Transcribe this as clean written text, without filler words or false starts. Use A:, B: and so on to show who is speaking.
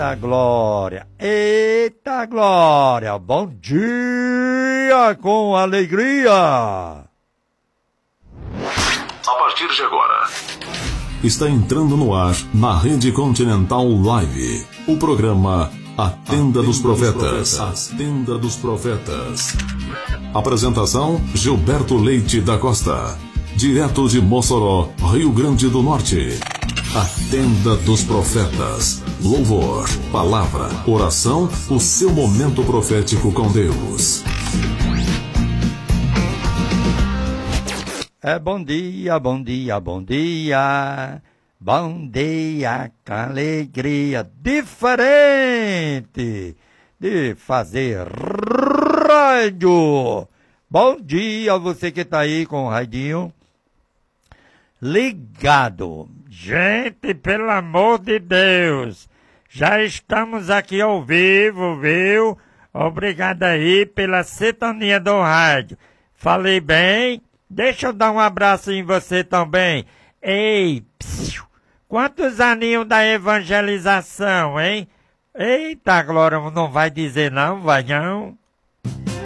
A: Eita Glória, eita Glória, bom dia com alegria.
B: A partir de agora, está entrando no ar, na Rede Continental Live, o programa A Tenda dos Profetas. A Tenda dos Profetas. Apresentação, Gilberto Leite da Costa. Direto de Mossoró, Rio Grande do Norte. A Tenda dos Profetas. Louvor, palavra, oração, o seu momento profético com Deus.
A: Bom dia, bom dia, bom dia. Bom dia com alegria diferente de fazer rádio. Bom dia você que tá aí com o radinho ligado. Gente, pelo amor de Deus, já estamos aqui ao vivo, viu? Obrigado aí pela sintonia do rádio. Falei bem? Deixa eu dar um abraço em você também. Ei, psiu, quantos aninhos da evangelização, hein? Eita, Glória, não vai dizer não, vai não?